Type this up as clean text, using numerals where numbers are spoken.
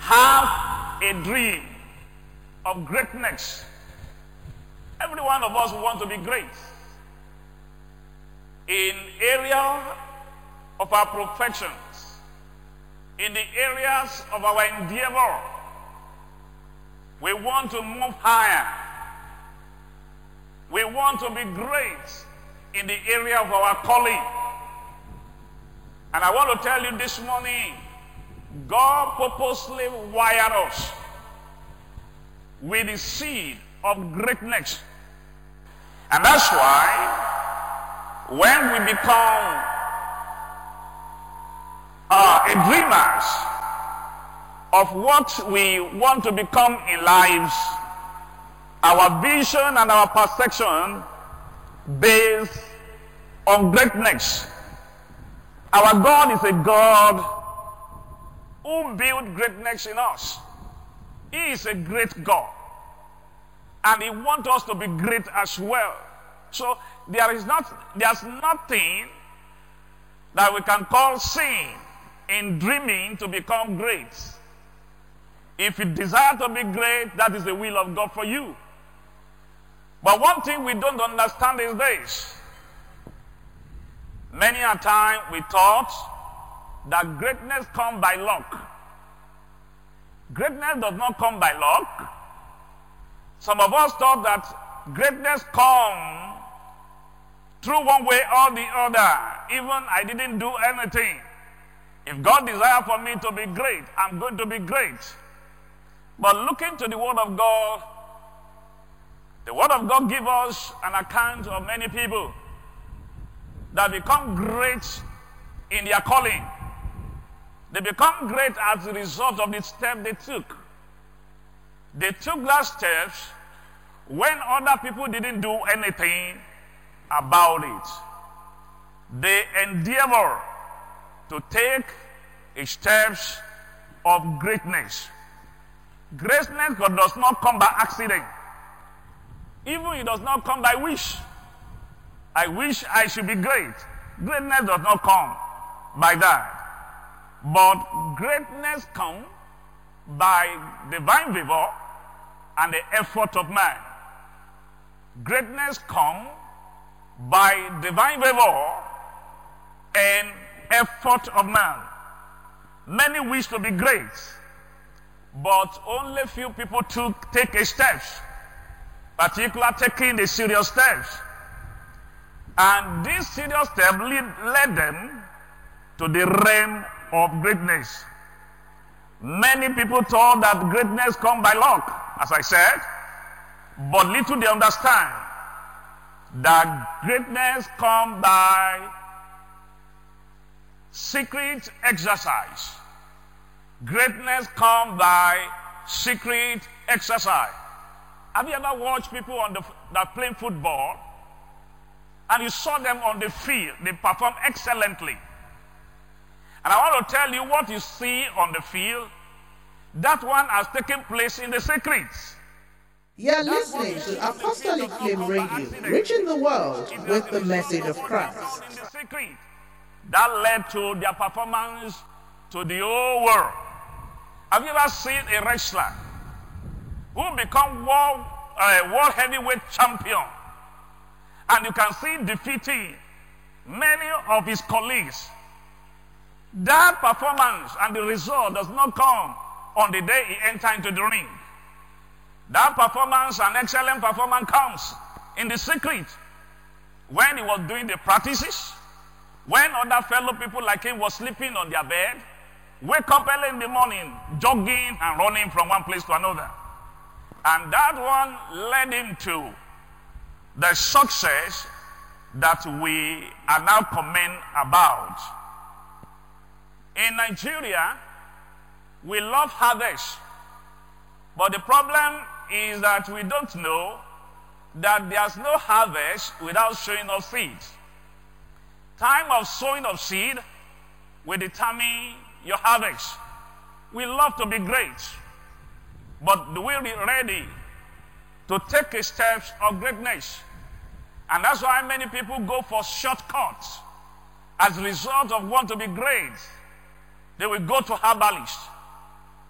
have a dream of greatness. Every one of us want to be great in area of our professions, in the areas of our endeavor. We want to move higher. We want to be great in the area of our calling. And I want to tell you this morning, God purposely wired us with the seed of greatness. And that's why when we become dreamers of what we want to become in lives, our vision and our perception based on greatness. Our God is a God who built greatness in us. He is a great God. And He wants us to be great as well. So there's nothing that we can call sin in dreaming to become great. If you desire to be great, that is the will of God for you. But one thing we don't understand is this. Many a time we thought that greatness comes by luck. Greatness does not come by luck. Some of us thought that greatness comes through one way or the other. Even I didn't do anything. If God desires for me to be great, I'm going to be great. But looking to the Word of God, the Word of God gives us an account of many people that become great in their calling. They become great as a result of the step they took. They took that steps when other people didn't do anything about it. They endeavor to take steps of greatness. Greatness does not come by accident. Even it does not come by wish. I wish I should be great. Greatness does not come by that. But greatness comes by divine favor and the effort of man. Greatness comes by divine favor and effort of man. Many wish to be great, but only few people take a step, particularly taking the serious steps. And this serious step led them to the realm of greatness. Many people thought that greatness comes by luck, as I said, but little they understand that greatness comes by secret exercise. Greatness comes by secret exercise. Have you ever watched people that play football and you saw them on the field? They perform excellently. And I want to tell you, what you see on the field, that one has taken place in the secrets. You're listening to Apostolic Flame Radio, reaching the world with the message of Christ. In the secret, that led to their performance to the whole world. Have you ever seen a wrestler who become world heavyweight champion, and you can see defeating many of his colleagues? That performance and the result does not come on the day he enters into the ring. That performance, an excellent performance, comes in the secret when he was doing the practices, when other fellow people like him was sleeping on their bed, wake up early in the morning, jogging and running from one place to another. And that one led him to the success that we are now commenting about. In Nigeria, we love harvest. But the problem is that we don't know that there's no harvest without sowing of seed. Time of sowing of seed will determine your harvest. We love to be great, but do we be ready to take steps of greatness? And that's why many people go for shortcuts. As a result of want to be great, they will go to herbalists.